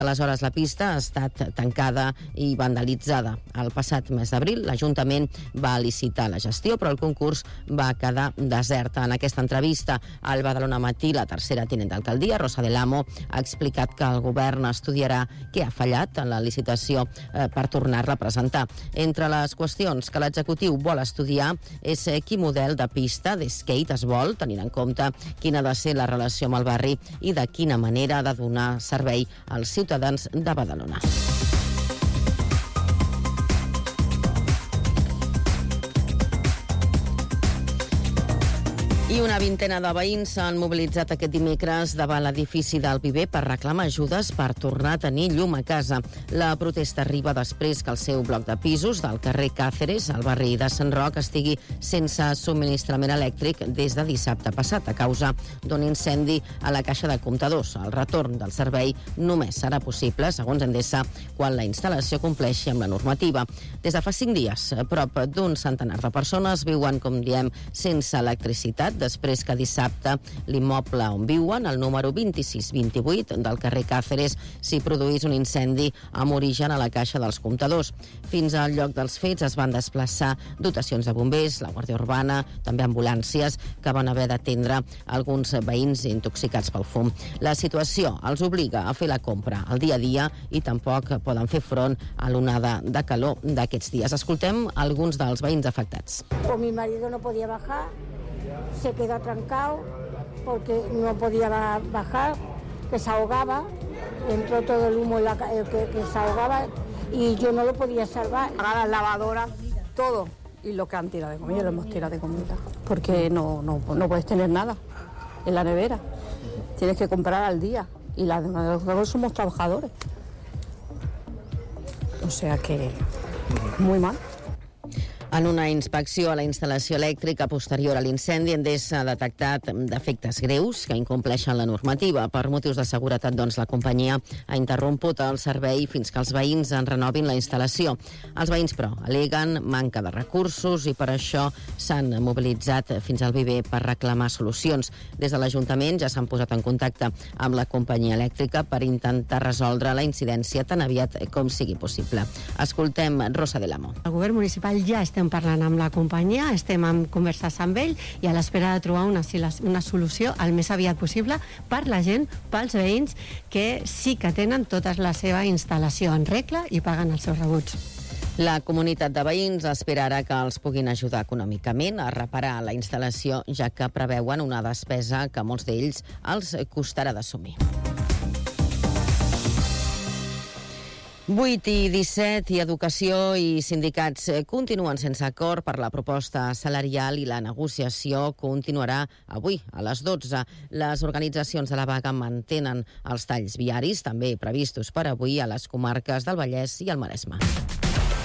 Aleshores, la pista ha estat tancada i vandalitzada. El passat mes d'abril, l'Ajuntament va licitar la gestió, però el concurs va quedar deserta. En aquesta entrevista al Badalona Matí, la tercera tinent d'alcaldia, Rosa del Amo, ha explicat que el govern estudiarà què ha fallat en la licitació per tornar-la a presentar. Entre les qüestions que l'executiu vol estudiar és quin model de pista d'skate es vol, tenint en compte quina ha de ser la relació amb el barri i de quina manera ha de donar servei als ciutadans de Badalona. I una vintena de veïns s'han mobilitzat aquest dimecres davant l'edifici del Viver per reclamar ajudes per tornar a tenir llum a casa. La protesta arriba després que el seu bloc de pisos del carrer Càceres, al barri de Sant Roc, estigui sense subministrament elèctric des de dissabte passat a causa d'un incendi a la caixa de comptadors. El retorn del servei només serà possible, segons Endesa, quan la instal·lació compleixi amb la normativa. Des de fa 5 dies, prop d'un centenar de persones viuen, com diem, sense electricitat, després que dissabte l'immoble on viuen, el número 2628 del carrer Càceres, s'hi produís un incendi amb origen a la caixa dels comptadors. Fins al lloc dels fets es van desplaçar dotacions de bombers, la Guàrdia Urbana, també ambulàncies, que van haver d'atendre alguns veïns intoxicats pel fum. La situació els obliga a fer la compra al dia a dia i tampoc poden fer front a l'onada de calor d'aquests dies. Escoltem alguns dels veïns afectats. Mi marido no podía bajar, se quedó trancado porque no podía bajar, que se ahogaba, entró todo el humo que se ahogaba y yo no lo podía salvar. A las lavadoras, todo, y lo que han tirado de comida, lo hemos tirado de comida, porque no puedes tener nada en la nevera, tienes que comprar al día y las demás somos trabajadores, o sea que muy mal. En una inspecció a la instal·lació elèctrica posterior a l'incendi, Endesa ha detectat defectes greus que incompleixen la normativa. Per motius de seguretat, doncs, la companyia ha interromput el servei fins que els veïns en renovin la instal·lació. Els veïns, però, al·leguen manca de recursos i per això s'han mobilitzat fins al Viver per reclamar solucions. Des de l'Ajuntament ja s'han posat en contacte amb la companyia elèctrica per intentar resoldre la incidència tan aviat com sigui possible. Escoltem Rosa del Amo. El govern municipal ja estem parlant amb la companyia, estem en converses amb ell i a l'espera de trobar una solució el més aviat possible per la gent, pels veïns que sí que tenen tota la seva instal·lació en regla i paguen els seus rebuts. La comunitat de veïns espera ara que els puguin ajudar econòmicament a reparar la instal·lació, ja que preveuen una despesa que molts d'ells els costarà d'assumir. 8 i 17 i Educació i sindicats continuen sense acord per la proposta salarial i la negociació continuarà avui a les 12. Les organitzacions de la vaga mantenen els talls viaris també previstos per avui a les comarques del Vallès i el Maresme.